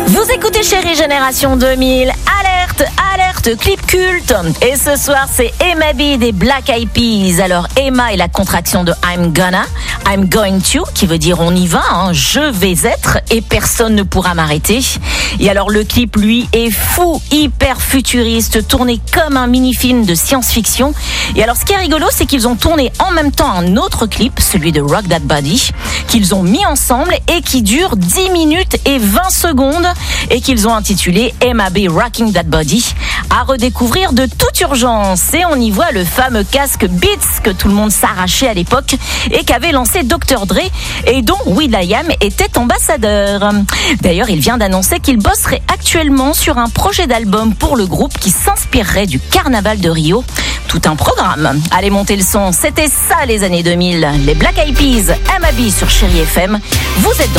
Vous écoutez Chérie Génération 2000, alerte, clip culte. Et ce soir, c'est Emma B des Black Eyed Peas. Alors, Emma est la contraction de I'm going to, qui veut dire on y va, je vais être, et personne ne pourra m'arrêter. Et alors, le clip, lui, est fou, hyper futuriste, tourné comme un mini-film de science-fiction. Et alors, ce qui est rigolo, c'est qu'ils ont tourné en même temps un autre clip, celui de Rock That Body, qu'ils ont mis ensemble et qui dure 10 minutes et 20 secondes et qu'ils ont intitulé Emma B Rocking That Body, à redécouvrir de toute urgence. Et on y voit le fameux casque Beats que tout le monde s'arrachait à l'époque et qu'avait lancé Dr. Dre et dont will.i.am était ambassadeur. D'ailleurs, il vient d'annoncer qu'il bosserait actuellement sur un projet d'album pour le groupe qui s'inspirerait du carnaval de Rio. Tout un programme. Allez, montez le son. C'était ça les années 2000. Les Black Eyed Peas, Emma B sur Chérie FM. Vous êtes